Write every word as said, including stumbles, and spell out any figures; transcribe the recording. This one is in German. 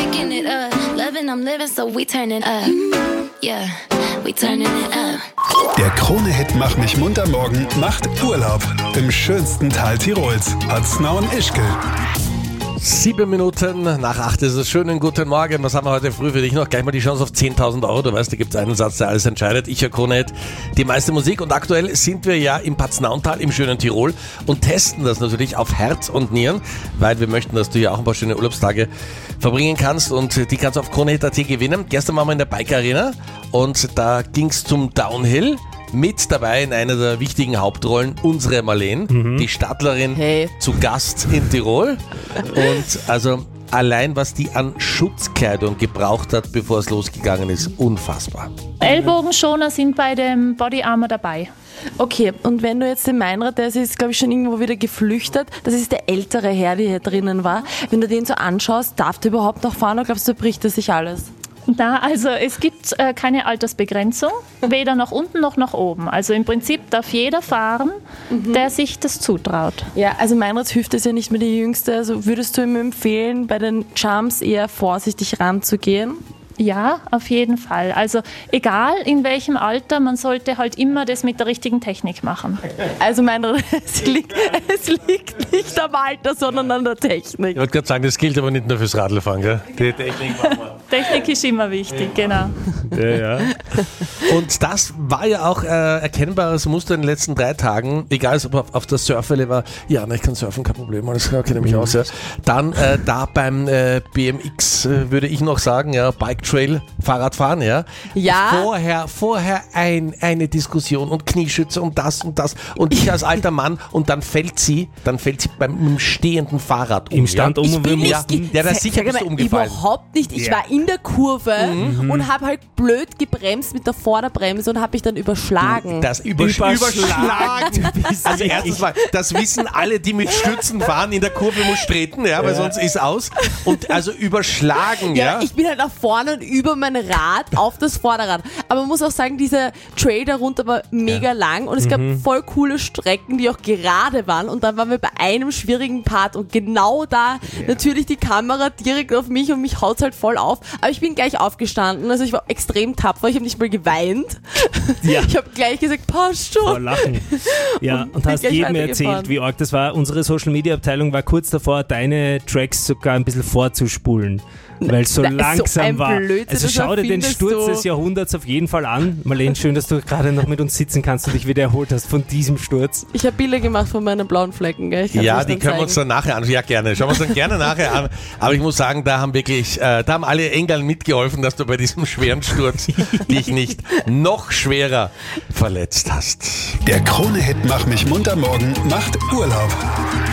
Picking it up, loving, I'm living, so we turning up. Yeah, we turning it up. Der Krone-Hit Mach mich munter morgen macht Urlaub im schönsten Teil Tirols. Hatzner und Ischgl. Sieben Minuten nach acht ist es. Schönen guten Morgen. Was haben wir heute früh für dich noch? Gleich mal die Chance auf zehntausend Euro. Du weißt, da gibt es einen Satz, der alles entscheidet. Ich höre Krone-Hit, die meiste Musik. Und aktuell sind wir ja im Paznauntal, im schönen Tirol und testen das natürlich auf Herz und Nieren, weil wir möchten, dass du hier auch ein paar schöne Urlaubstage verbringen kannst und die kannst du auf Krone-Hit Punkt at gewinnen. Gestern waren wir in der Bike Arena und da ging es zum Downhill. Mit dabei in einer der wichtigen Hauptrollen unsere Marlene, mhm. die Stadlerin, hey. zu Gast in Tirol. Und also allein, was die an Schutzkleidung gebraucht hat, bevor es losgegangen ist, unfassbar. Ellbogenschoner sind bei dem Body Armor dabei. Okay, und wenn du jetzt den Meinrad, der ist glaube ich schon irgendwo wieder geflüchtet, das ist der ältere Herr, der hier drinnen war, wenn du den so anschaust, darf der überhaupt noch fahren oder glaubst du, bricht er sich alles? Na, also es gibt äh, keine Altersbegrenzung, weder nach unten noch nach oben. Also im Prinzip darf jeder fahren, mhm. der sich das zutraut. Ja, also Meinrads Hüfte ist ja nicht mehr die jüngste. Also würdest du ihm empfehlen, bei den Jumps eher vorsichtig ranzugehen? Ja, auf jeden Fall. Also egal in welchem Alter, man sollte halt immer das mit der richtigen Technik machen. Also Meinrad, es liegt, es liegt nicht am Alter, sondern an der Technik. Ich wollte gerade sagen, das gilt aber nicht nur fürs Radlfahren, gell? Die Technik machen wir. Technik ist immer wichtig, genau. Ja, ja. Und das war ja auch äh, erkennbares Muster in den letzten drei Tagen, egal ob auf, auf der Surfwelle war, ja, na, ich kann surfen, kein Problem, alles klar, kenne mich aus. Ja. Dann äh, da beim äh, B M X äh, würde ich noch sagen, ja, Bike Trail, Fahrradfahren, ja. Ja. Vorher, vorher ein, eine Diskussion und Knieschütze und das und das und ich als alter Mann und dann fällt sie, dann fällt sie beim stehenden Fahrrad um. Im Stand ja. um Ich und bin ja. nicht Ja, das sicher bist du umgefallen. Überhaupt nicht. Ich Ja. war in der Kurve Mhm. und habe halt blöd gebremst mit der Vorderbremse und habe mich dann überschlagen. Das übersch- Überschlagen. überschlagen. Also erstens mal, das wissen alle, die mit Stützen fahren, in der Kurve muss treten, ja, weil Ja. sonst ist aus. Und also überschlagen, ja. Ja, ich bin halt nach vorne und über mein Rad auf das Vorderrad. Aber man muss auch sagen, dieser Trail darunter war mega lang und es gab voll coole Strecken, die auch gerade waren. Und dann waren wir bei einem schwierigen Part und genau da natürlich die Kamera direkt auf mich und mich haut's halt voll auf. Aber ich bin gleich aufgestanden, also ich war extrem tapfer, ich habe nicht mal geweint. Ja. Ich habe gleich gesagt, passt Vor schon. Lachen. Ja, und, bin hast gleich jedem weitergefahren. erzählt, wie arg das war. Unsere Social Media Abteilung war kurz davor, deine Tracks sogar ein bisschen vorzuspulen. Weil es so Na, so langsam ein war. Blödsinn, Also das schau dir den erfindest Sturz du. des Jahrhunderts auf jeden Fall an. Marlene, schön, dass du gerade noch mit uns sitzen kannst und dich wieder erholt hast von diesem Sturz. Ich habe Bilder gemacht von meinen blauen Flecken, gell? Ich kann's Ja, euch die dann können wir zeigen. uns dann nachher anschauen. Ja, gerne. Schauen wir uns dann gerne nachher an. Aber ich muss sagen, da haben wirklich, äh, da haben alle Engel mitgeholfen, dass du bei diesem schweren Sturz dich nicht noch schwerer verletzt hast. Der Krone-Hit Mach mich munter morgen macht Urlaub.